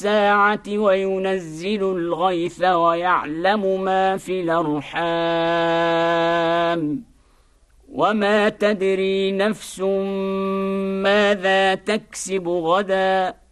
الساعة وينزل الغيث ويعلم ما في الأرحام وما تدري نفس ماذا تكسب غدا